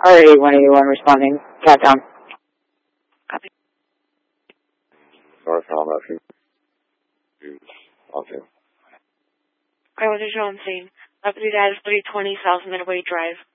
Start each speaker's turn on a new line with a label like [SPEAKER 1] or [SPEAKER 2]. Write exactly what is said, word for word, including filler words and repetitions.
[SPEAKER 1] R eight one eighty-one responding. Countdown.
[SPEAKER 2] Copy.
[SPEAKER 3] North Helm, on scene.
[SPEAKER 2] Okay, what is your on scene? Deputy Dad is three twenty South Midway Drive.